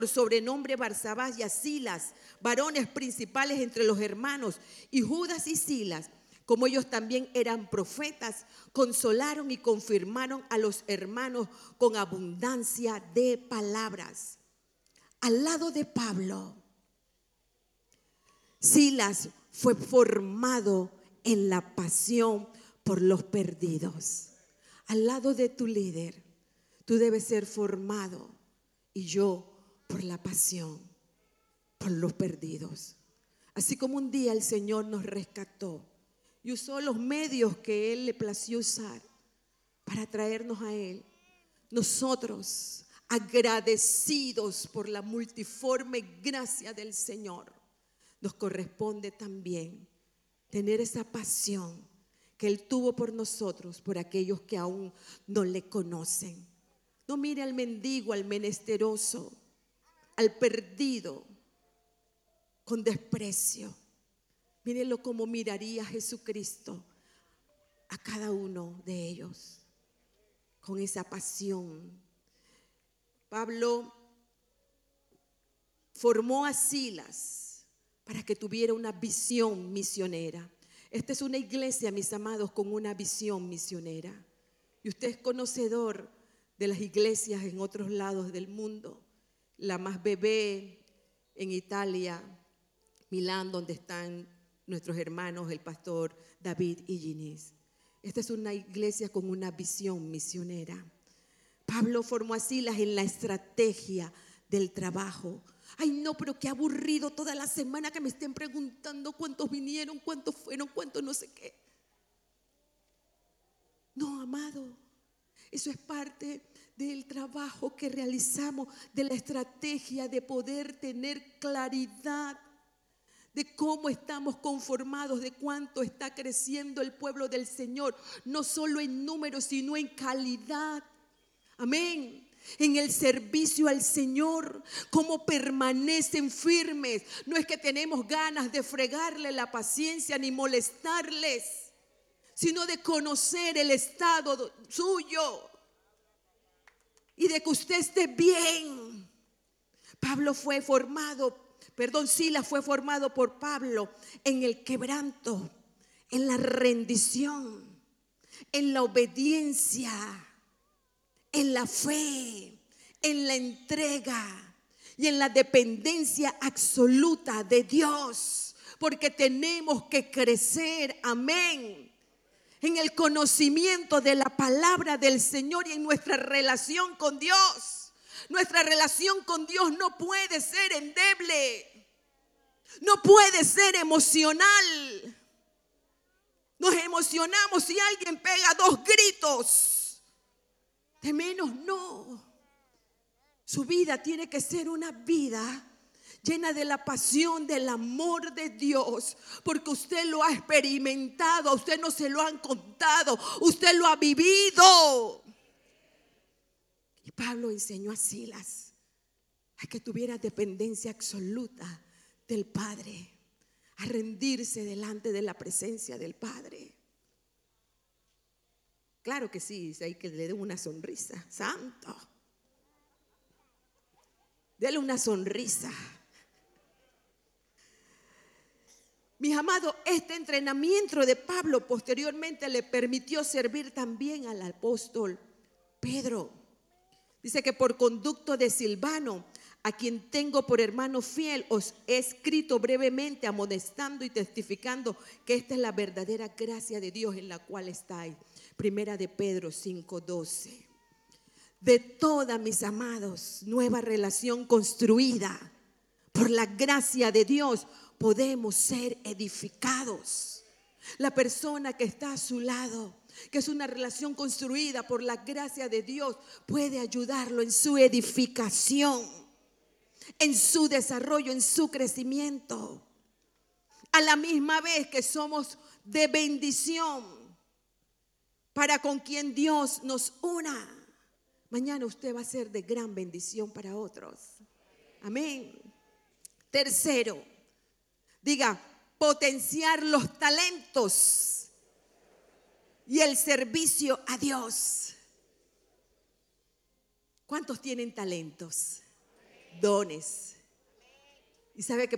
sobrenombre Barsabás y a Silas, varones principales entre los hermanos, y Judas y Silas, como ellos también eran profetas, consolaron y confirmaron a los hermanos con abundancia de palabras. Al lado de Pablo, Silas fue formado en la pasión por los perdidos. Al lado de tu líder, tú debes ser formado, y yo por la pasión por los perdidos. Así como un día el Señor nos rescató y usó los medios que Él le plació usar para traernos a Él, nosotros, agradecidos por la multiforme gracia del Señor, nos corresponde también tener esa pasión que Él tuvo por nosotros, por aquellos que aún no le conocen. No mire al mendigo, al menesteroso, al perdido con desprecio. Mírenlo como miraría Jesucristo a cada uno de ellos, con esa pasión. Pablo formó a Silas para que tuviera una visión misionera. Esta es una iglesia, mis amados, con una visión misionera. Y usted es conocedor de las iglesias en otros lados del mundo. La más bebé en Italia, Milán, donde están nuestros hermanos, el pastor David y Ginés. Esta es una iglesia con una visión misionera. Pablo formó a Silas en la estrategia del trabajo. Ay, no, pero qué aburrido toda la semana que me estén preguntando cuántos vinieron, cuántos fueron, cuántos no sé qué. No, amado, eso es parte del trabajo que realizamos, de la estrategia de poder tener claridad de cómo estamos conformados, de cuánto está creciendo el pueblo del Señor, no solo en número, sino en calidad. Amén. En el servicio al Señor, cómo permanecen firmes. No es que tenemos ganas de fregarle la paciencia ni molestarles, sino de conocer el estado suyo y de que usted esté bien. Silas fue formado por Pablo en el quebranto, en la rendición, en la obediencia, en la fe, en la entrega y en la dependencia absoluta de Dios, porque tenemos que crecer, amén, en el conocimiento de la palabra del Señor y en nuestra relación con Dios. Nuestra relación con Dios no puede ser endeble, no puede ser emocional. Nos emocionamos si alguien pega 2 gritos, de menos no. Su vida tiene que ser una vida llena de la pasión, del amor de Dios, porque usted lo ha experimentado, a usted no se lo han contado, usted lo ha vivido. Y Pablo enseñó a Silas a que tuviera dependencia absoluta del Padre, a rendirse delante de la presencia del Padre. Claro que sí, hay que le dé una sonrisa, santo. Dele una sonrisa. Mis amados, este entrenamiento de Pablo posteriormente le permitió servir también al apóstol Pedro. Dice que por conducto de Silvano, a quien tengo por hermano fiel, os he escrito brevemente amonestando y testificando que esta es la verdadera gracia de Dios en la cual estáis. Primera de Pedro 5:12. De toda, mis amados, nueva relación construida por la gracia de Dios, podemos ser edificados. La persona que está a su lado, que es una relación construida por la gracia de Dios, puede ayudarlo en su edificación, en su desarrollo, en su crecimiento. A la misma vez que somos de bendición para con quien Dios nos una. Mañana usted va a ser de gran bendición para otros. Amén. Tercero, diga, potenciar los talentos y el servicio a Dios. ¿Cuántos tienen talentos? dones. Y sabe que